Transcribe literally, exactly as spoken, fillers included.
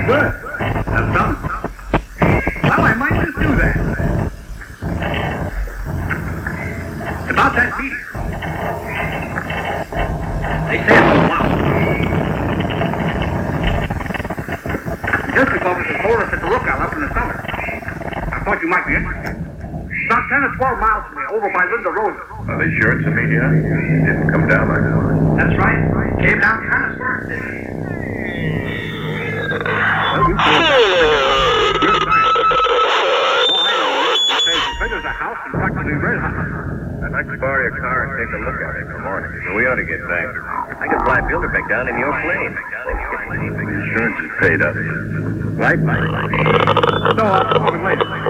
Good. That's done. Well, I might just do that. About that meeting. They say it's a lot. District officer told us at the lookout up in the summer. I thought you might be interested. About ten or twelve miles from here, over by Linda Rosa. Are they sure it's a meteor? It didn't come down like that. That's right. Came down kind of smart, didn't it? Well, you told that. You're science. All I know is it says the figures a house and practically red hot. I'd like to borrow your car and take a look at it in the morning. We ought to get back. I can fly Bilderbeck down in your plane. Insurance is paid up. Right? So I'll come over later.